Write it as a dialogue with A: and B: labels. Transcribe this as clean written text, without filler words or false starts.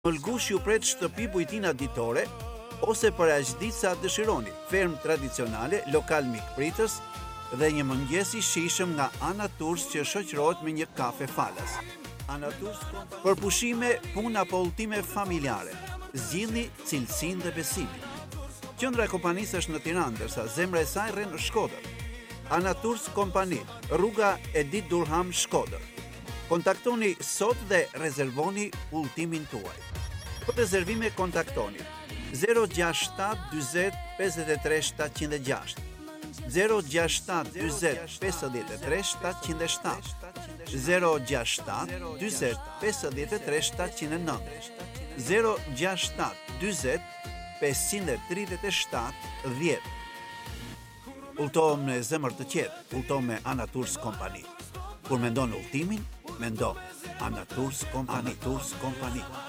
A: Mëlgush ju pret shtëpi bujtina ditore ose për aq ditë sa dëshironi, ferm tradicionale, lokal mikpritës dhe një mëngjes i shijshëm nga Ana Tours që shoqërohet me një kafe falas. Ana Tours për pushime, punë apo udhëtime familjare. Zgjidhni cilësinë dhe besimin. Qendra e kompanisë është në Tiranë, ndërsa zemra e saj rrin në Shkodër. Ana Tours Kompani, rruga Edit Durham, Shkodër. Kontaktoni sot dhe rezervoni udhëtimin tuaj. Për rezervime kontaktoni 067 40 53 706, 067 40 53 707, 067 40 53 709, 067 40 537 10. Udhëtohem në zemër të qetë, udhëtohem me Ana Tours Kompani. Kur mendon udhëtimin, mendo Ana Tours Kompani.